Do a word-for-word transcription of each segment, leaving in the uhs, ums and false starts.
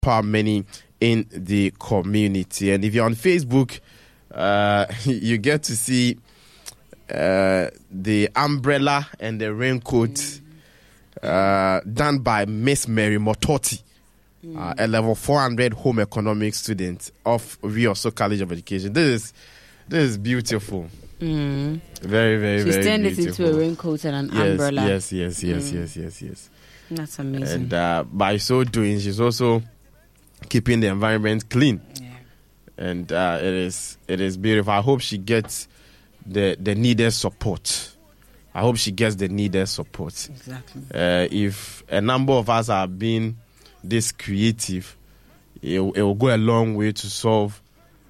empower many in the community. And if you're on Facebook, uh, you get to see uh, the umbrella and the raincoat uh, done by Miss Mary Mototi, mm. uh, a level four hundred home economics student of Rioso College of Education. This is this is beautiful. Mm. Very, very, She's very turned beautiful. it into a raincoat and an yes, umbrella. Yes, yes, yes, mm. yes, yes, yes. That's amazing. And uh, by so doing, she's also keeping the environment clean. Yeah. And uh, it is it is beautiful. I hope she gets the, the needed support. I hope she gets the needed support. Exactly. Uh, if a number of us are being this creative, it, it will go a long way to solve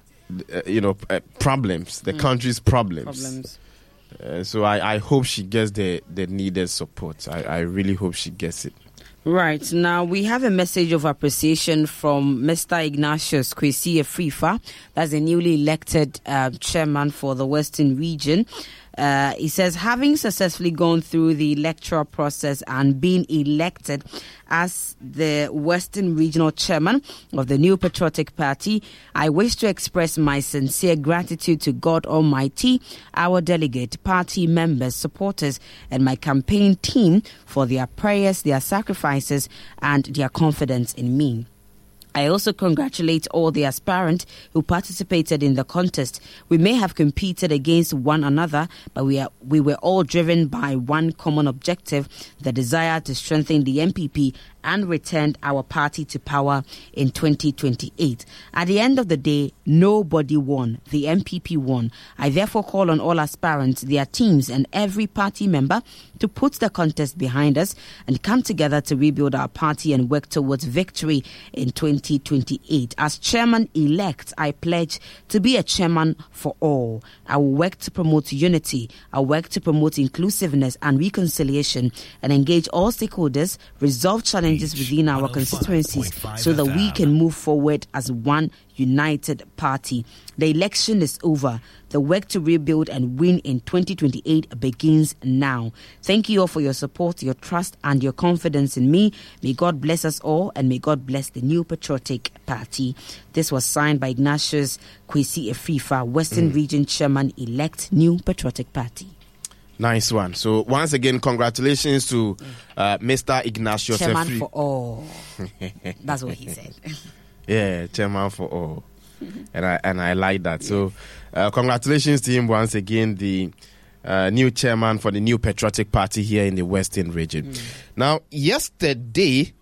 Uh, you know, uh, problems, the mm. country's problems. problems. Uh, so I, I hope she gets the, the needed support. I, I really hope she gets it. Right. Now, we have a message of appreciation from Mister Ignatius Kwesi Afrifa. That's the newly elected uh, chairman for the Western region. Uh, he says, having successfully gone through the electoral process and been elected as the Western Regional Chairman of the New Patriotic Party, I wish to express my sincere gratitude to God Almighty, our delegate, party members, supporters, and my campaign team for their prayers, their sacrifices, and their confidence in me. I also congratulate all the aspirants who participated in the contest. We may have competed against one another, but we are, we were all driven by one common objective, the desire to strengthen the N P P and return our party to power in twenty twenty-eight. At the end of the day, nobody won. The N P P won. I therefore call on all aspirants, their teams, and every party member to put the contest behind us and come together to rebuild our party and work towards victory in twenty twenty-eight. As chairman-elect, I pledge to be a chairman for all. I will work to promote unity. I will work to promote inclusiveness and reconciliation and engage all stakeholders, resolve challenges within our constituencies so that we can move forward as one united party. The election is over. The work to rebuild and win in twenty twenty-eight begins now. Thank you all for your support, your trust, and your confidence in me. May God bless us all, and may God bless the New Patriotic Party. This was signed by Ignatius Kwesi Afrifa, Western mm. Region Chairman-elect, New Patriotic Party. Nice one. So once again, congratulations to uh, Mister Ignatius Chairman Efri- for all. That's what he said. Yeah, chairman for all. And I and I like that. So uh, congratulations to him once again, the uh, new chairman for the New Patriotic Party here in the Western region. Mm. Now, yesterday,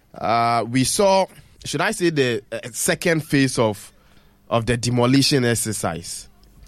uh, we saw, should I say, the uh, second phase of, of the demolition exercise.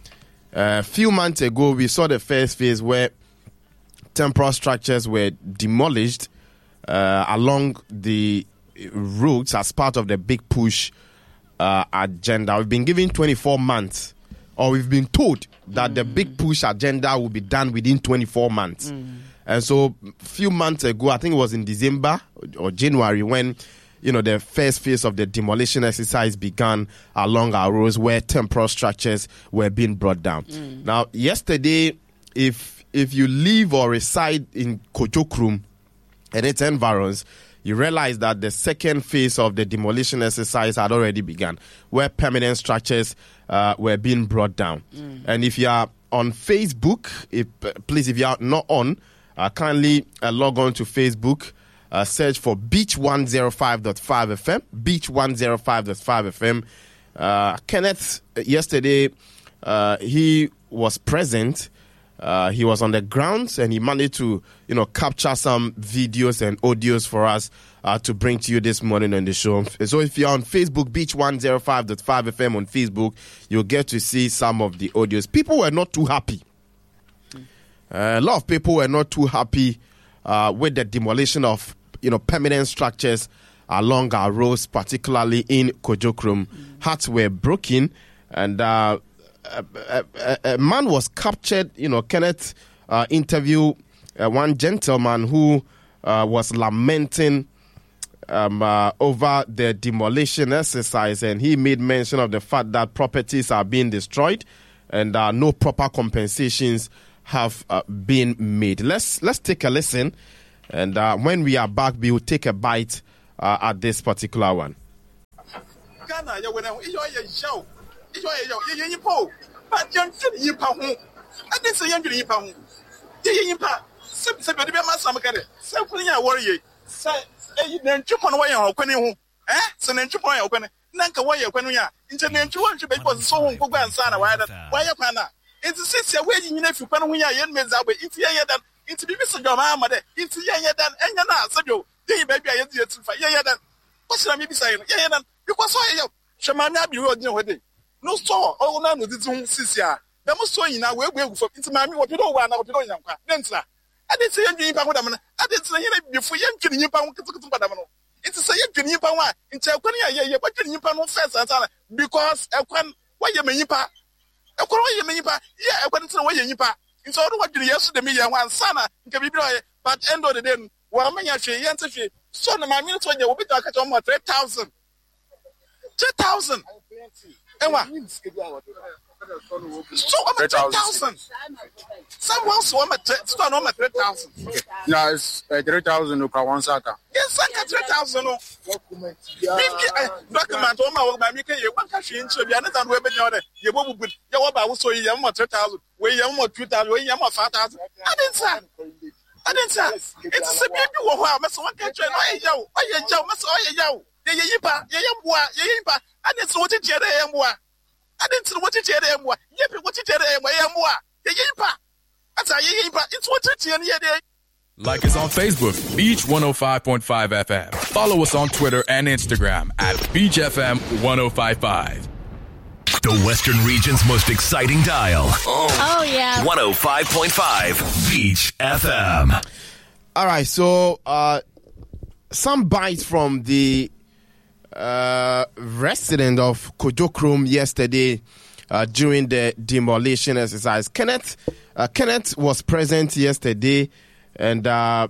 A uh, few months ago, we saw the first phase where temporary structures were demolished uh, along the routes as part of the big push uh, agenda. We've been given twenty-four months, or we've been told that mm. the big push agenda will be done within twenty-four months. Mm. And so a few months ago, I think it was in December or January, when you know, the first phase of the demolition exercise began along our roads where temporary structures were being brought down. Mm. Now, yesterday, if if you live or reside in Kojokrum and its environs, you realize that the second phase of the demolition exercise had already begun, where permanent structures uh, were being brought down. Mm. And if you are on Facebook, if, please, if you are not on, uh, kindly uh, log on to Facebook. Uh, search for Beach one oh five point five F M. Beach one oh five point five F M. Uh, Kenneth, yesterday, uh, he was present. Uh, he was on the grounds and he managed to, you know, capture some videos and audios for us uh, to bring to you this morning on the show. So if you're on Facebook, Beach one oh five point five F M on Facebook, you'll get to see some of the audios. People were not too happy. Uh, a lot of people were not too happy uh, with the demolition of, you know, permanent structures along our roads, particularly in Kojokrum. Mm. Hearts were broken, and uh, a, a, a man was captured. You know, Kenneth uh, interviewed uh, one gentleman who uh, was lamenting um, uh, over the demolition exercise, and he made mention of the fact that properties are being destroyed and uh, no proper compensations have uh, been made. Let's let's take a listen. And uh, when we are back, we will take a bite uh, at this particular one. Ghana, you went out, you're a show. You're a po. But young Yipa. I didn't say young Yipa. Yipa. Somebody be my summer. Simply a warrior. Say, you didn't chip on way or Quenu. Eh? So then chip on open. Nanka way of Quenuya. Internet two hundred was so home and sana. Why you pana? It's a sister waiting if you pan when you're young men out with it's yeah that it's Mister Jama, it's yeah that and you're not so you. Baby, I had to fight. Yeah, that. What's the maybe saying? Yeah, that. Because I am. Shamana be road no wedding. No store. Oh, no, no, this one, Sisia. There must so in our way for it's mammy what you don't want out to go. Then, sir. I didn't say anything about them. I didn't say anything before young Kenny Pound. It's a say Kenny Pound in Chaconia, yeah, but Kenny Pound first because I can. Why you mean, Yipa? I call you mean, Yipa? Yeah, I went to the way Yipa. It's all what you yesterday, me and one son can be dry, but end of the day. Well, my answer, so my minutes when you will be talking to three thousand. Three thousand. And what? So I'm at three thousand. Someone swam at three thousand. Yes, three thousand. One sata. Yes, I got three thousand. Document on my by making you one cash in to be another weapon. You will be your about so you have three thousand. Where you have two thousand, where you have five thousand. I didn't say. I didn't say it's a baby who has one catcher. I yell, I yell, I yell. Yeah, yipa, yeah, yamwa, yeah, yipa. I didn't see what it did. I didn't see what it did. Yep, what it did. Yamwa, yeah, yipa. That's a yipa. It's what it did. Like us on Facebook, Beach one oh five point five F M. Follow us on Twitter and Instagram at Beach F M ten fifty-five. The Western region's most exciting dial. Oh, oh yeah. one oh five point five Beach F M. All right, so uh, some bites from the uh, resident of Kojokrom yesterday uh, during the demolition exercise. Kenneth, uh, Kenneth was present yesterday, and uh,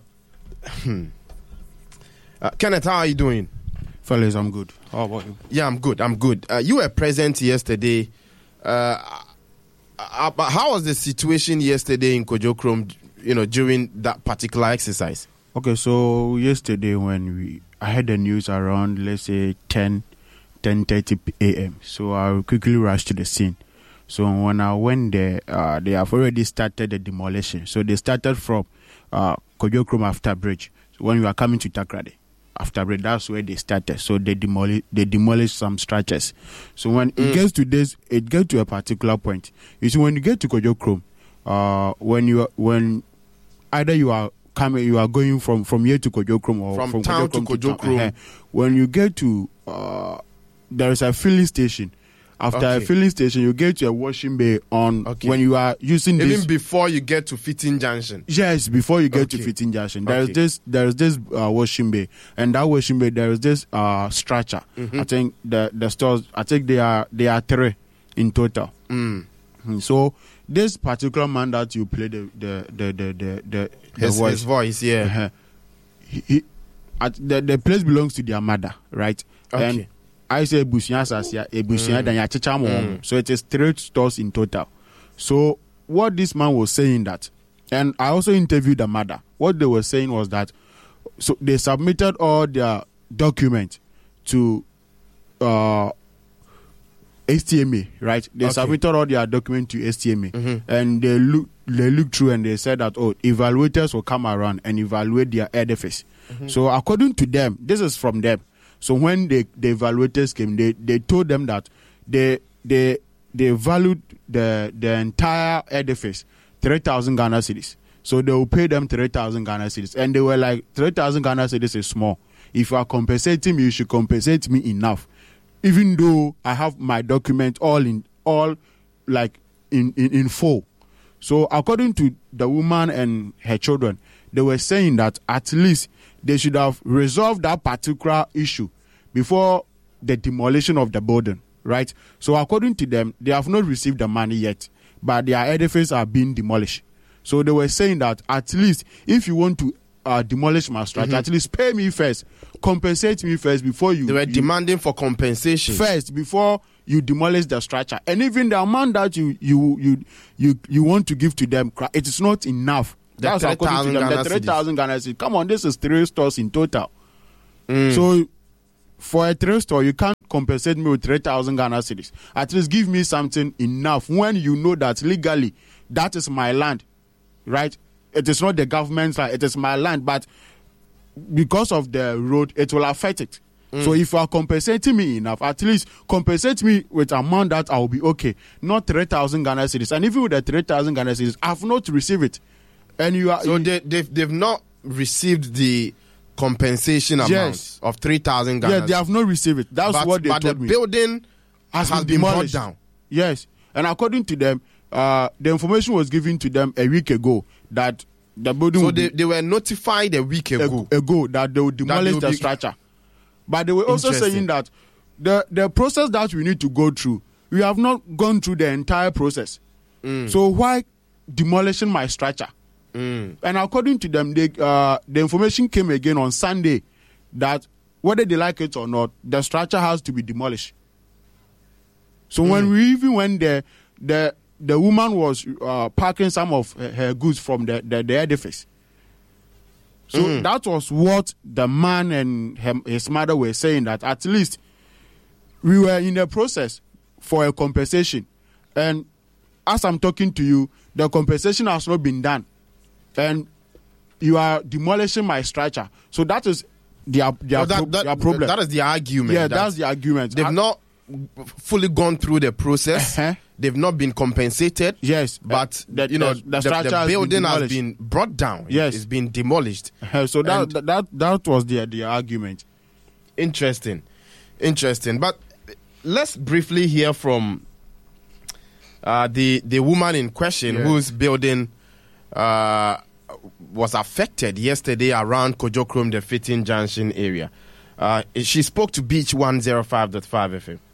uh, Kenneth, how are you doing? Fellas, I'm good. How about you? Yeah, I'm good. I'm good. Uh, you were present yesterday. Uh, uh, but how was the situation yesterday in Kojokrom, you know, during that particular exercise? Okay, so yesterday when we, I heard the news around, let's say, ten, ten thirty a.m. So I quickly rushed to the scene. So when I went there, uh, they have already started the demolition. So they started from uh, Kojokrom after bridge. So when we are coming to Takrade. After break, that's where they started. So they demolish, they demolished some structures. So when mm. it gets to this, it gets to a particular point. You see, when you get to Kojokrom, uh, when you when either you are coming, you are going from, from here to Kojokrom or from, from town Kojokrom to Kojokrom. To town, uh, when you get to, uh, there is a filling station. After okay. a filling station, you get to a washing bay on okay. when you are using even this. before you get to Fitting Junction. Yes, before you get okay. to Fitting Junction, there okay. is this there is this uh, washing bay, and that washing bay there is this uh, structure. Mm-hmm. I think the the stores. I think they are they are three in total. Mm. So this particular man that you play the the the the the, the, his, the voice, his voice, yeah, uh, he, he, at the the place belongs to their mother, right? Okay. And I say Busia Sasia, a Busia Danya Chichamo. So it is three stores in total. So what this man was saying that, and I also interviewed the mother. What they were saying was that, so they submitted all their documents to uh, S T M A, right? They okay. submitted all their documents to S T M A, mm-hmm. and they look they looked through and they said that oh, evaluators will come around and evaluate their edifice. Mm-hmm. So according to them, this is from them. So when they, the evaluators came, they, they told them that they they they valued the the entire edifice three thousand Ghana cedis. So they will pay them three thousand Ghana cedis, and they were like three thousand Ghana cedis is small. If you are compensating me, you should compensate me enough, even though I have my document all in all like in, in, in full. So according to the woman and her children, they were saying that at least they should have resolved that particular issue before the demolition of the building, right? So according to them, they have not received the money yet, but their edifices are being demolished. So they were saying that at least if you want to uh, demolish my structure, mm-hmm. at least pay me first, compensate me first before you... They were you, demanding for compensation. First, before you demolish the structure. And even the amount that you you you you, you want to give to them, it is not enough. The That's according to them. The three thousand Ghana Cedis. Come on, this is three stores in total. Mm. So for a three store, you can't compensate me with three thousand Ghana cedis. At least give me something enough when you know that legally that is my land, right? It is not the government's land, it is my land, but because of the road, it will affect it. Mm. So if you are compensating me enough, at least compensate me with amount that I will be okay, not three thousand Ghana cedis. And even with the three thousand Ghana cedis, I have not received it. And you are so you, they, they've they've not received the compensation amount yes. of three thousand Ghana. Yeah, they have not received it. That's but, what they but told the me. building has, has been brought down. Yes, and according to them, uh, the information was given to them a week ago that the building. So would they, be, they were notified a week ago. ago that they would demolish will the be, structure, but they were also saying that the the process that we need to go through, we have not gone through the entire process. Mm. So why demolishing my structure? Mm. And according to them, they, uh, the information came again on Sunday that whether they like it or not, the structure has to be demolished. So mm. when we even when the the the woman was uh, packing some of her, her goods from the, the, the edifice, so mm. that was what the man and her, his mother were saying, that at least we were in the process for a compensation, and as I'm talking to you, the compensation has not been done, and you are demolishing my structure. So that is their their, oh, that, pro- that, their problem. That is the argument. Yeah, that that's the argument. They've I, not fully gone through the process. Uh-huh. They've not been compensated. Yes, but uh, the, you know the, the, the, structure the building has been, has been brought down. Yes, it's been demolished. Uh, so that, that that that was the the argument. Interesting, interesting. But let's briefly hear from uh, the the woman in question, yeah. whose building uh, was affected yesterday around Kojokrom, the Fitting Junction area. Uh, she spoke to Beach one oh five point five F M.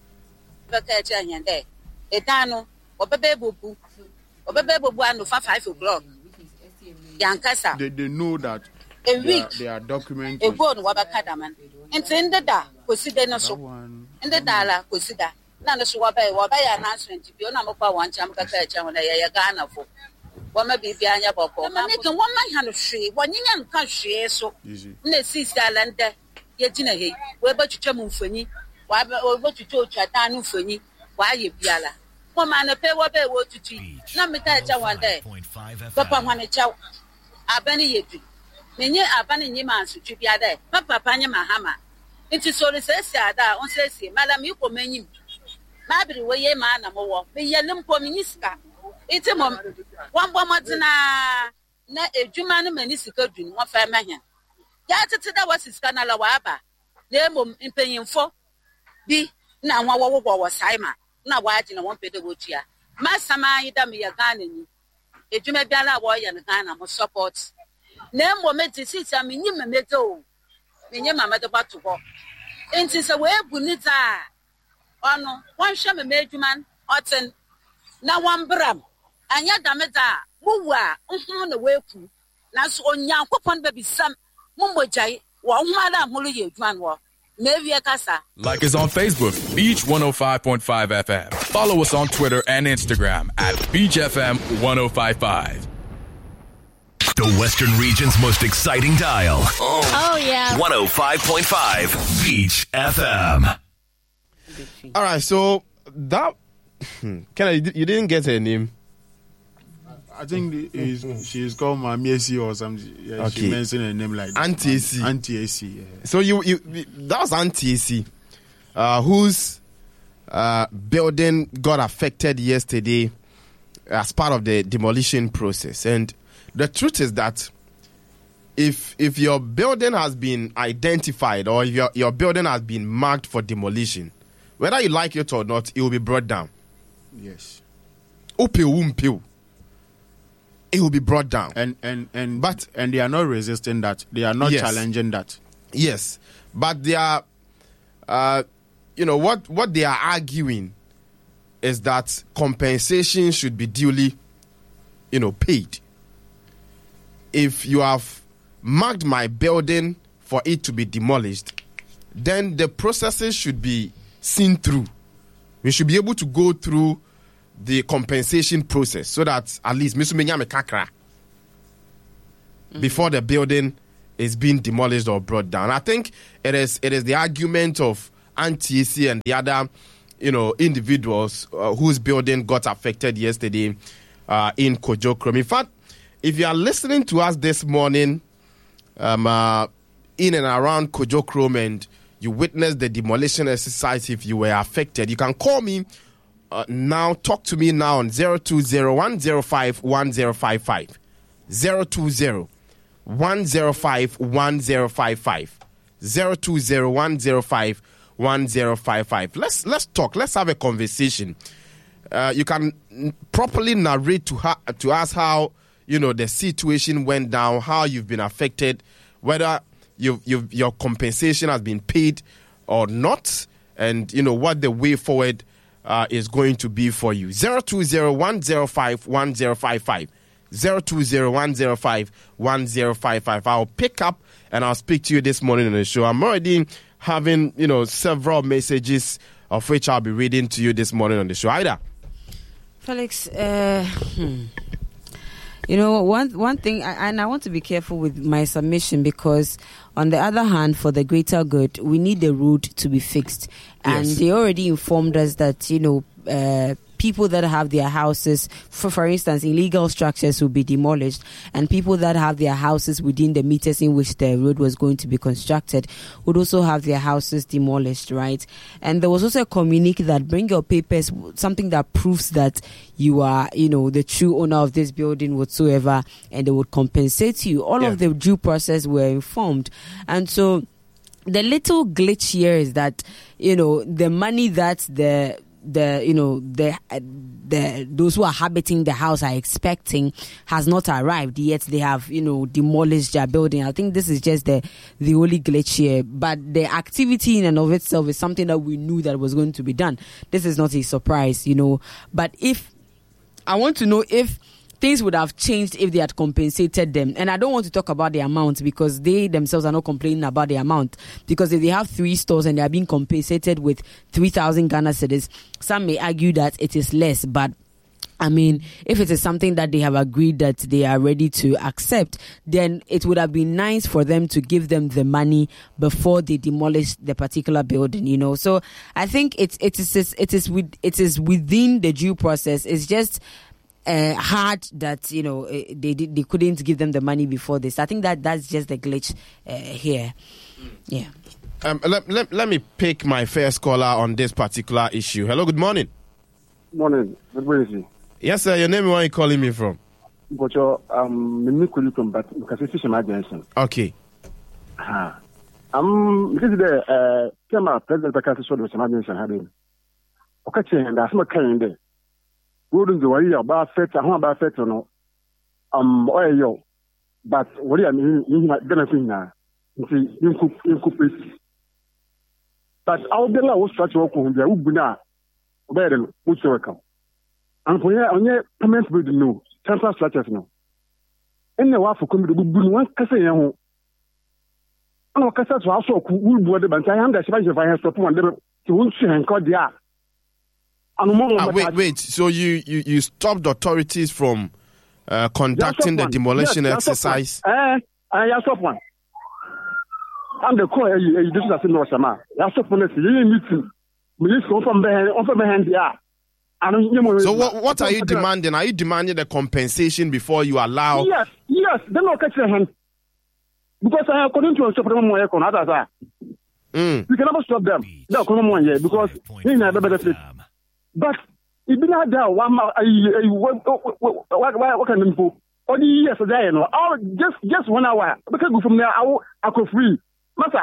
Etano, Obebebu, Obebebu, and five o'clock. Yankasa. They, they know that a week they are documented. A good Wabakadaman. And in the da, consider no so. In the Dala, consider. None of Swabe, Wabaya announcement to be on a one chamber when they are Ghana for. One may be behind your boko. One man hand of tree, one young country, so easy. Nessis Island, Yetina, where but you chamu for me, why but you told Chatanu for me. Why you biala? One man a pay what they want to tea. Not me tell one day. Papa want a chow. A benny yeti. Many are banning your man to be a day. Papa Panya Mahama. It is so the says that on says, Madam, you come in. Maybe way a man a more. Be a lumpo minister. It's a mom. One woman na a Juman minister doing one fair man. Yata that was his canal waba. Name in paying for. Be now one was Simon. Na waji na wonpe de wotia masama ida me ya Ghana ni edwuma biala wo ya na Ghana mo support na mo meti sisi me nyima meto me nyima me de bato ho enti se we bu ni ta ono wan hwe me medwuma oten na wan bram anya dameta muwu a nhun na weku na so onyankopon ba bisam mo mbojai wo hwala hulu ye edwuma no. Like us on Facebook, Beach one oh five point five F M. Follow us on Twitter and Instagram at Beach F M ten fifty-five. The Western Region's most exciting dial. Oh, oh yeah. one oh five point five Beach F M. All right, so that... Kenna, you didn't get her name. I think is she is called Mami A C or something. Yeah, okay. She mentioned her name like Auntie A C. Auntie A C. Yeah. So you, you that was Auntie A C, uh, whose uh, building got affected yesterday as part of the demolition process. And the truth is that if if your building has been identified or if your your building has been marked for demolition, whether you like it or not, it will be brought down. Yes. Upe it will be brought down, and and and but and they are not resisting that. They are not yes. challenging that. Yes, but they are. Uh, you know what? What they are arguing is that compensation should be duly, you know, paid. If you have marked my building for it to be demolished, then the processes should be seen through. We should be able to go through the compensation process so that at least Misumenya Kakra before the building is being demolished or brought down. I think it is it is the argument of Antiesi and the other, you know, individuals uh, whose building got affected yesterday uh, in Kojo Krom. In fact, if you are listening to us this morning um, uh, in and around Kojo Krom and you witnessed the demolition exercise, if you were affected, you can call me uh, now. Talk to me now on zero two zero, one zero five, one zero five five. zero two zero, one zero five, one zero five five. zero two zero, one zero five, one zero five five. Let's let's talk. Let's have a conversation. Uh, you can properly narrate to ha- to us how, you know, the situation went down, how you've been affected, whether you've, you've, your compensation has been paid or not, and, you know, what the way forward uh, is going to be for you. zero two zero, one zero five, one zero five five. zero two zero, one zero five, one zero five five. I'll pick up and I'll speak to you this morning on the show. I'm already having, you know, several messages of which I'll be reading to you this morning on the show. Ida. Felix, uh, hmm. you know, one one thing, I, and I want to be careful with my submission, because on the other hand, for the greater good, we need the road to be fixed. And Yes. they already informed us that, you know, uh, people that have their houses, for, for instance, illegal structures will be demolished, and people that have their houses within the meters in which the road was going to be constructed would also have their houses demolished, right? And there was also a communique that bring your papers, something that proves that you are, you know, the true owner of this building whatsoever, and they would compensate you. All Yeah. of the due process were informed. And so the little glitch here is that, you know, the money that the the you know the the those who are habiting the house are expecting has not arrived yet. They have, you know, demolished their building. I think this is just the the only glitch here, but the activity in and of itself is something that we knew that was going to be done. This is not a surprise, you know. But if I want to know if things would have changed if they had compensated them. And I don't want to talk about the amount, because they themselves are not complaining about the amount. Because if they have three stores and they are being compensated with three thousand Ghana cedis, some may argue that it is less. But I mean, if it is something that they have agreed that they are ready to accept, then it would have been nice for them to give them the money before they demolish the particular building, you know. So I think it's it is it is with it is within the due process. It's just Uh, hard that, you know, uh, they did, they couldn't give them the money before this. I think that that's just the glitch uh, here. Yeah. Um, let, let, let me pick my first caller on this particular issue. Hello, good morning. Morning. Good morning. Yes, sir. Your name and where are you calling me from? But your um, me calling from, but because it's my Jensen. Okay. Ah, um, because the uh, Kema President because so the my Jensen having. Okay, and that's my kind there. Wouldn't do worry about fet, I about fet or no. Um, oil yo, but what I mean, you might benefit now. See, you could, you could please. But I'll be like what's such work on the Ubuna, better than what's your account. And for you, on your permanent building, no, temporary structures, no. And the waffle come to the Ubun one Cassia home. I know Cassia also could wood the bank. I am the spice of I have to one to won't see and call the app. Ah, wait, wait. So you, you, you stopped the authorities from uh, conducting the demolition yes, exercise? Eh, I have stop one. I'm the call. You just have to know some. That's what police. You need to. We just go from behind, from behind the air. So what, what are you demanding? Are you demanding the compensation before you allow? Yes, yes. They don't catch their hand because I according to a supreme more econ others. Mm. We can never stop them. They'll come one year because they never benefit. But it been out there one what what can you do? Only yesterday, you know, oh, just just one hour. Because go from there, I will I could free, master.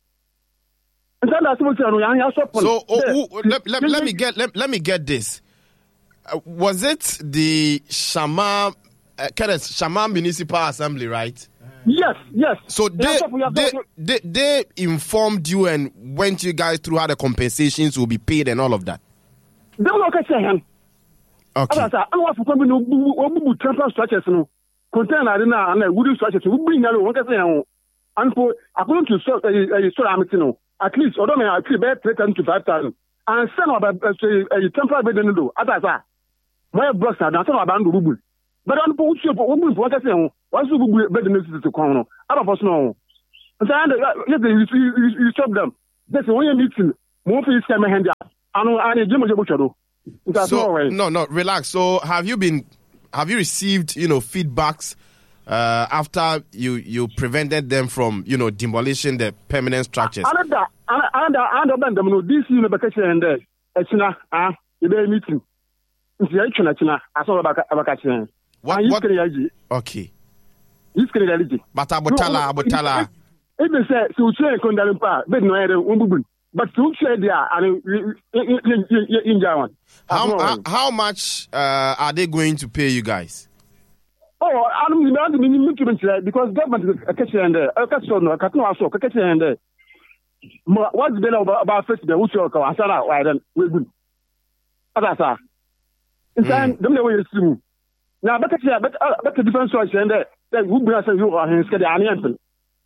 And then that's what I'm So oh, oh, let, let, let me get let, let me get this. Uh, was it the Shama uh, Kenneth Shama Municipal Assembly, right? Yes, yes. So they, they, they they informed you and went you guys through how the compensations will be paid and all of that. They will not catch him. Okay. I want to come in with temporary structures, no container arena and wooden structures. We bring that one can and for according to so so at least although I actually bear three thousand to five thousand and send about a temporary bed in the others are my blocks are not about the ruble. But on put you for women for what I say, what's the bed in the corner? I don't know. And you stop them. That's the only meeting. Move is coming hand. I know I need Jim Jobuchado. So, no, no, relax. So, have you been, have you received, you know, feedbacks uh, after you you prevented them from, you know, demolishing the permanent structures? Another, another, another, another, this is the vacation and there. It's not, ah, the day meeting. It's the action, I saw about a vacation. What? What? Okay. This can reality. But Abotala, Abotala. If they say, so say, Kondalimpa, but no, I don't. But to say there, and in Jawan. How how much uh, are they going to pay you guys? Oh, I don't mean because government is a catcher and a catcher, no, a catcher, also a catcher and a. What's been about first the Ucho Asara, why then we would. Adasa. It's time, don't know where you see. Now, but but but the different choice and that would be as you are in Scadi.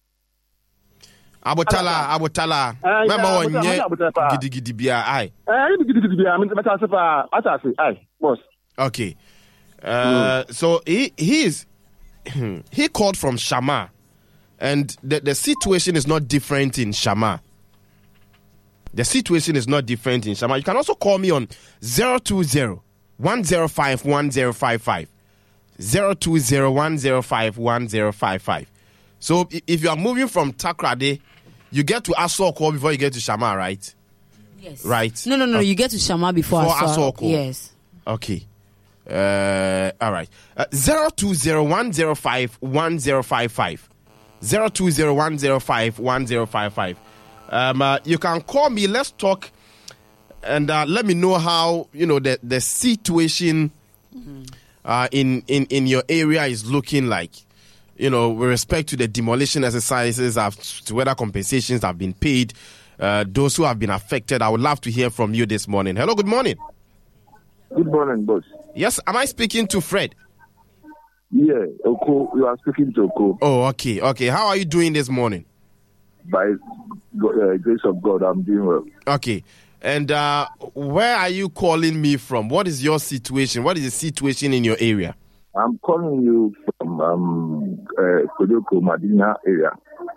Abotala, Abotala. Mama onye gidi gidi bia ai. Eh, gidi gidi bia. Me bata se fa, bata se ai, boss. Okay. Uh, mm. So he he is he called from Shama, and the the situation is not different in Shama. The situation is not different in Shama. You can also call me on zero two zero, one zero five, one zero five five. zero two zero, one zero five, one zero five five. So if you are moving from Takrade, you get to Asoko before you get to Shama, right? Yes. Right? No, no, no. Okay. You get to Shama before, before Asoko. Asoko. Yes. Okay. Uh, all right. Uh, zero two zero, one zero five, one zero five five. zero two zero, one zero five, one zero five five. Um, uh, you can call me. Let's talk, and uh, let me know how you know the the situation mm-hmm. uh, in in in your area is looking like. You know, with respect to the demolition exercises, uh, to whether compensations have been paid, uh, those who have been affected. I would love to hear from you this morning. Hello, good morning. Good morning, boss. Yes, am I speaking to Fred? Yeah, Oko, you are speaking to Oko. Oh, okay, okay. How are you doing this morning? By the uh, grace of God, I'm doing well. Okay. And uh, where are you calling me from? What is your situation? What is the situation in your area? I'm calling you from um, uh, Kodoko, Madina area.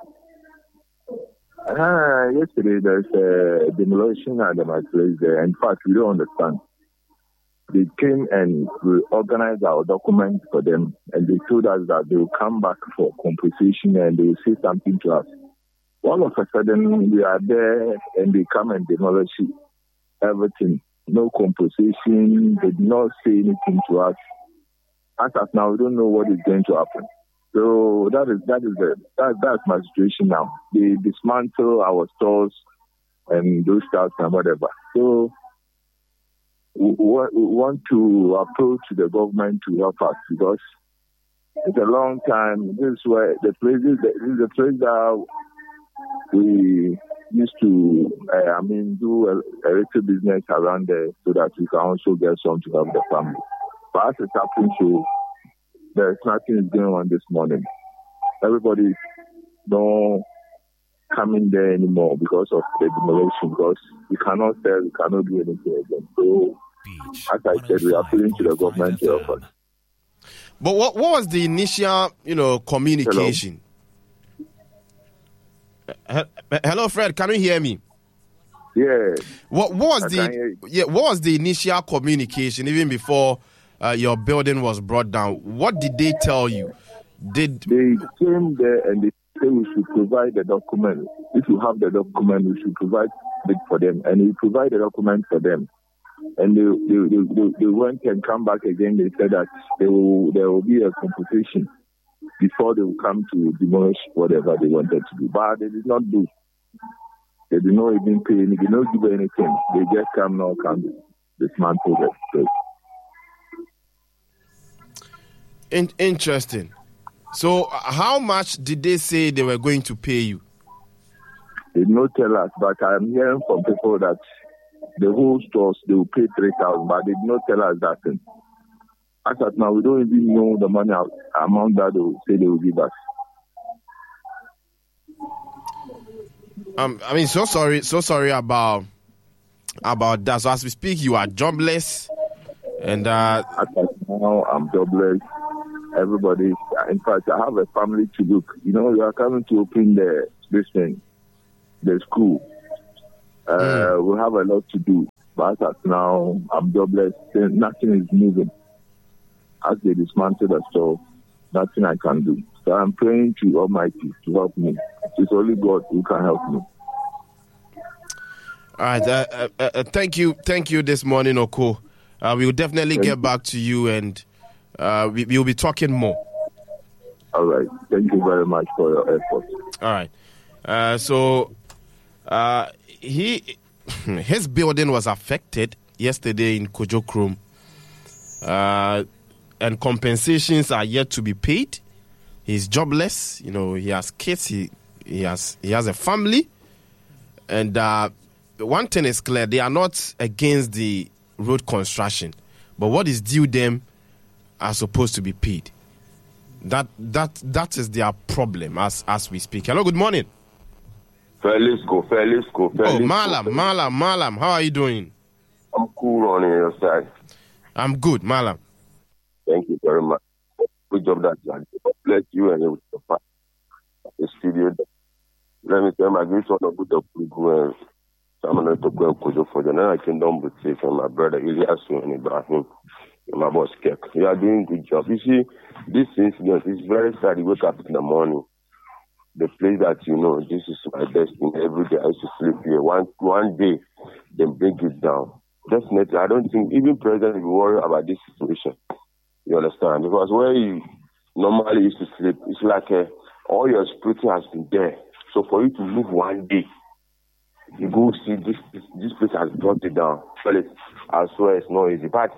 Uh, yesterday, there's a demolition at my place there. In fact, we don't understand. They came and we organized our documents for them, and they told us that they will come back for compensation and they will say something to us. All of a sudden, we are there and they come and demolish everything. No compensation. They did not say anything to us. As of now, we don't know what is going to happen. So that is that is the that, that's my situation now. They dismantle our stores and those stuff and whatever. So we, we want to approach the government to help us because it's a long time. This is where the place is. This is the place that we used to, uh, I mean, do a, a little business around there so that we can also get some to help the family. But as it's happening, so there's nothing going on this morning. Everybody don't come in there anymore because of the demolition, because we cannot sell, we cannot do anything again. So, Beach, as I said, we are appealing to the government to help us. But what, what was the initial, you know, communication? Hello? Hello, Fred, can you hear me? Yeah. What, what was I the yeah? What was the initial communication even before uh, your building was brought down? What did they tell you? Did they came there and they said we should provide the document? If you have the document, we should provide it for them, and we provide the document for them. And they they, they, they, they went and come back again. They said that there will there will be a compensation before they will come to demolish whatever they wanted to do. But they did not do. They did not even pay any, they did not give anything. They just come now, come dismantle the place. In- interesting. So, uh, how much did they say they were going to pay you? They did not tell us, but I'm hearing from people that the whole stores, they will pay three thousand dollars, but they did not tell us that thing. As of now, we don't even know the money amount that they will say they will give us. Um, I mean, so sorry, so sorry about about that. So as we speak, you are jobless, and uh, as of now, I'm jobless. Everybody, in fact, I have a family to look. You know, we are coming to open the this thing, the school. Uh, mm. We have a lot to do. But as now, I'm jobless. Nothing is moving. As they dismantle the store, nothing I can do. So I'm praying to Almighty to help me. It's only God who can help me. All right. Uh, uh, uh, thank you. Thank you this morning, Oko. Uh, we will definitely thank get you. back to you, and uh, we will be talking more. All right. Thank you very much for your effort. All right. Uh, so uh, he his building was affected yesterday in Kojo Krom, uh, and compensations are yet to be paid. He's jobless. You know, he has kids. He he has he has a family, and uh, one thing is clear: they are not against the road construction, but what is due them are supposed to be paid. That that that is their problem as as we speak. Hello, good morning. Felix go, Felix go, Felix. Oh, Malam, go, Malam, Malam. How are you doing? I'm cool on your side. I'm good, Malam. Thank you very much. Good job that you had. Bless you and your the studio. Let me tell my great son of good good. I'm going to go and for the night. I can don't betray from my brother Elias and Ibrahim. My boss Kek. You are doing good job. You see, this incident is very sad. You wake up in the morning. The place that you know, this is my destiny. Every day I used to sleep here. One one day, then bring it down. Definitely, I don't think even president will worry about this situation. You understand? Because where you normally used to sleep, it's like uh, all your security has been there. So for you to move one day, you go see this this place has brought it down. Well, I swear it's not easy. But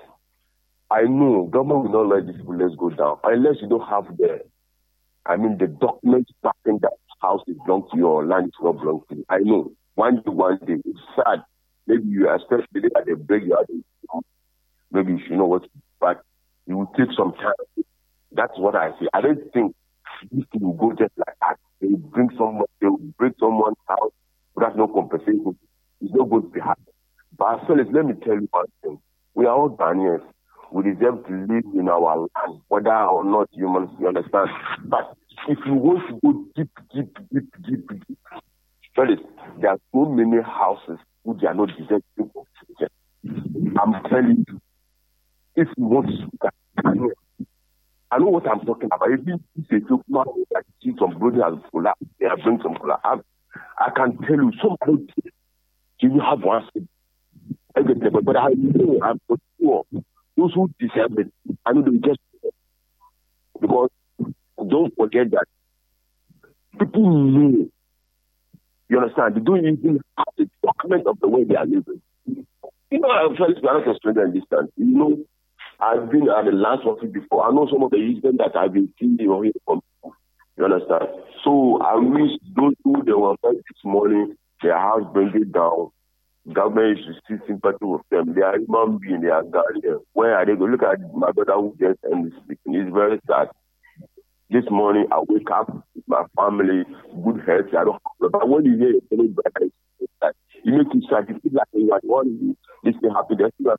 I know government will not let these people let's go down unless you don't have the, I mean, the documents backing that house is belong to you or land is not belong to you. I know. One day, one day, it's sad. Maybe you expect the day that they break your heart. Maybe you should know what to do, but it will take some time. That's what I say. I don't think these people will go just like that. They will bring someone, they will break someone's house without no compensation. It's not going to be hard. But fellas, let me tell you one thing. We are all Ghanaians. We deserve to live in our land, whether or not humans, you understand. But if you want to go deep, deep, deep, deep, deep, fellas, there are so many houses who they are not deserving of children. I'm telling you, if you want to speak, I know, I know what I'm talking about. If you say to like see some brother has collapsed, they are bringing some collapse. I can tell you, somebody you have one thing. But I know I'm for sure those who deserve it, I know they just because don't forget that people know. You understand? They don't even have the document of the way they are living. You know, I'm trying to be a stranger in this country. You know, I've been at the last office before. I know some of the incidents that I've been seeing or hearing from people. You understand? So I wish those who they were fighting this morning, their house bring it down. Government is to see sympathy with them. They are human beings, they are Ghanaians. Where are they going? Look at my brother who just ended speaking. It's very sad. This morning I wake up with my family, good health. I don't have, but when you hear your fellow brother, you make you sad. You feel like you want to this thing happen.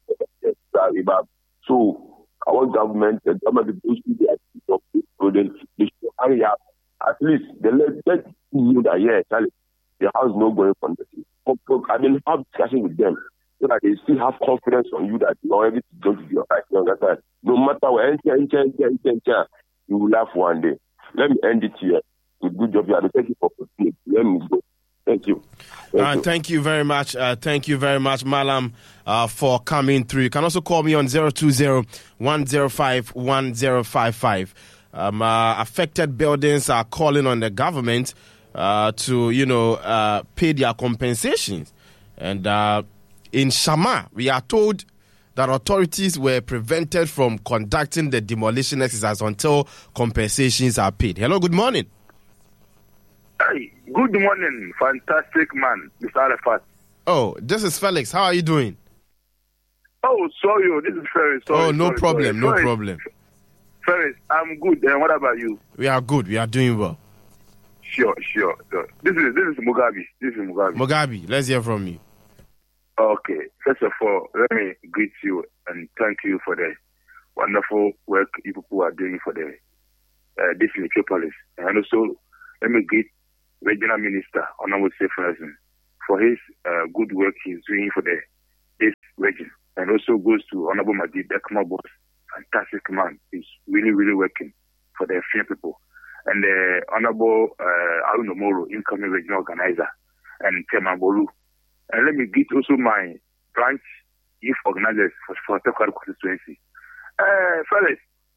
So I want government, the government to do the they should hurry up. At least they let let you know that yeah, the house is not going for nothing. I mean, have discussion with them so that they still have confidence on you that you know everything is going to be alright. You understand? No matter what, enter, enter, enter, enter, enter, you will laugh one day. Let me end it here. With good job, you. Thank you for listening. Let me go. Thank you. Thank, uh, you. thank you very much. Uh, thank you very much, Malam, uh, for coming through. You can also call me on zero two zero, one zero five, one zero five five. Um, uh, affected buildings are calling on the government uh, to, you know, uh, pay their compensations. And uh, in Shama, we are told that authorities were prevented from conducting the demolition exercise until compensations are paid. Hello, good morning. Hey, good morning, fantastic man, Mister Arafat. Oh, this is Felix. How are you doing? Oh, sorry, this is Ferris. Oh, no sorry, problem, sorry. no Ferris. problem. Ferris, I'm good. And what about you? We are good. We are doing well. Sure, sure, sure. This is this is Mugabe. This is Mugabe. Mugabe, let's hear from you. Okay. First of all, let me greet you and thank you for the wonderful work you people are doing for the uh, this Metropolis. And also, let me greet Regional Minister Honorable Seferson for his uh, good work he's doing for the this region. And also goes to Honorable Majid Ekma Boss, fantastic man. He's really, really working for the Fian people. And the Honorable uh, Arun Omoro, incoming regional organizer, and Chairman Bolu. And let me get also my branch youth organizers for, for Tekwadu constituency. Uh, fellas,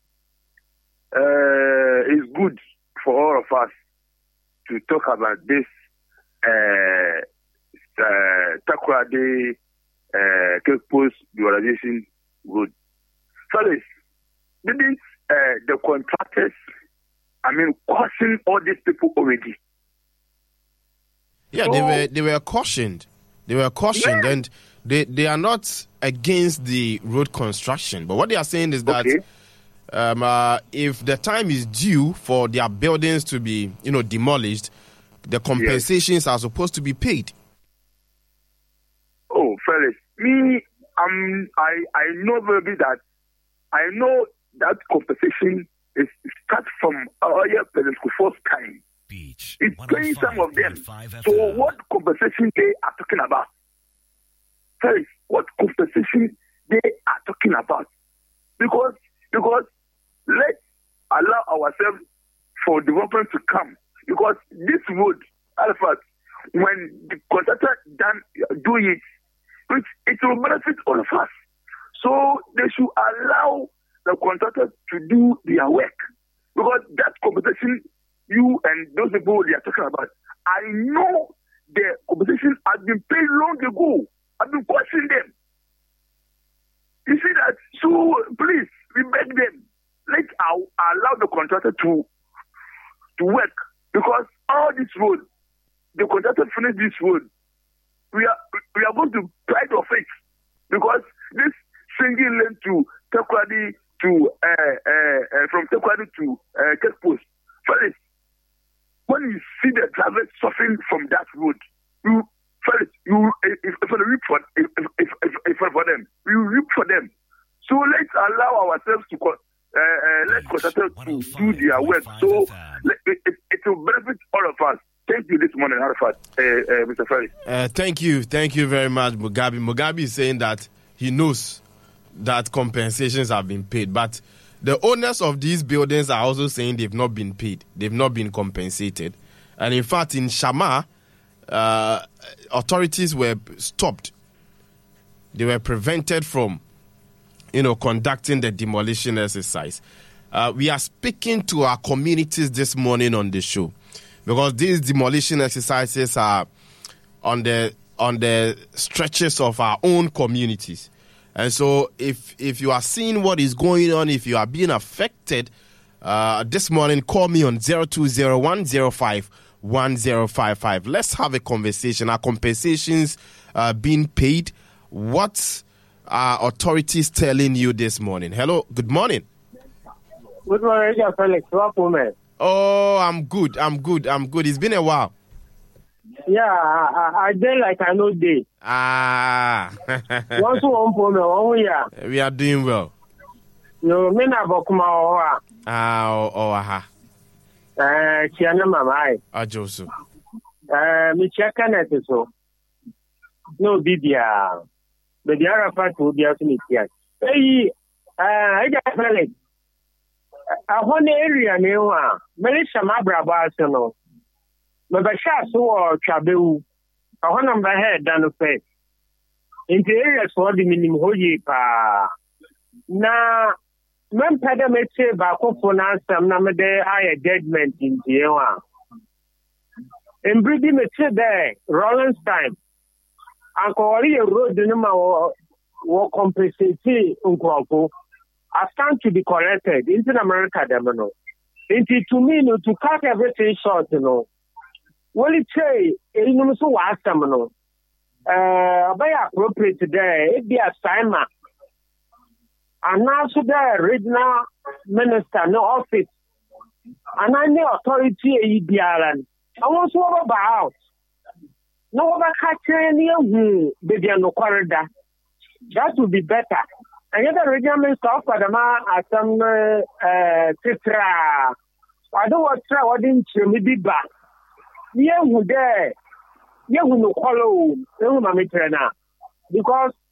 uh, it's good for all of us to talk about this uh, uh, Tekwadu uh, Cape Post dualization road. Fellas, didn't uh, the contractors, I mean, caution all these people already? Yeah, so, they were they were cautioned. They were cautioned, yeah. and they, they are not against the road construction. But what they are saying is that okay. um, uh, if the time is due for their buildings to be, you know, demolished, the compensations yes. are supposed to be paid. Oh, fellas, me, um, I I know very that I know that compensation is start from earlier first time. Beach. It's paying some of them. So what compensation they are talking about? Sorry, what compensation they are talking about? Because because let's allow ourselves for development to come. Because this road, Alpha, when the contractor done do it, it, it will benefit all of us. So they should allow the contractors to do their work. Because that compensation you and those people they are talking about, I know the compensation has been paid long ago. I've been questioning them. You see that? So please, we beg them. Let's allow the contractor to to work. Because all this road, the contractor finished this road. We are we are going to pride of it. Because this single lane to Tekwadu to uh, uh, uh, from Tekwadu to uh, Cape Post. First, when you see the drivers suffering from that road, you first you if, if, if, for, if, if, if, if for them, you reap for them. So let's allow ourselves to uh, uh, let contractors to do their work. So let, it, it, it will benefit all of us. Thank you this morning, Arafat, uh, uh, Mister Ferry. Uh, thank you, thank you very much, Mugabe. Mugabe is saying that he knows that compensations have been paid, but the owners of these buildings are also saying they've not been paid, they've not been compensated. And in fact, in Shama, uh, authorities were stopped. They were prevented from, you know, conducting the demolition exercise. Uh, we are speaking to our communities this morning on the show because these demolition exercises are on the on the stretches of our own communities. And so if if you are seeing what is going on, if you are being affected, uh, this morning, call me on zero two zero one zero five one zero five five. Let's have a conversation. Are compensations uh, being paid? What are authorities telling you this morning? Hello, good morning. Good morning, Felix. Oh, I'm good. I'm good. I'm good. It's been a while. Yeah, I, I, I did like I know day. Ah. Once one for me, one year. We are doing well. No, me na bokuma oha. Ah, oh, oh, aha. Eh, chiana mamai. Ajosu. Eh, mi cheka na so. No bibia. But the Arafat will be asking it. Hey, uh, I got Felix. A one area newa. Melissa Mabraba no. Mabasha so Chabeau. I want to head down the face. In the areas for the minimum hoyi pa. Na, men pedamete bako finance am na mede higher judgment in the ewa. In Brady mete there, Rollins time. Anko wali road numa wo compensate unkwako. I stand to be corrected. In America, them no. Into to me, no, to cut everything short, you know. Well, it say, you know, so what's them, no. Uh, by appropriate today, it be a timer. And now, so the regional minister, no office. And I know authority, E B R N. I want to over about. No over catching you, baby, no corridor. That would be better. And the regional minister of Padama at some uh, Titra. I don't want to try what didn't you be back. Yeah, who there? yɛhu no kɔlɔ o ehu ma me kyerɛ na because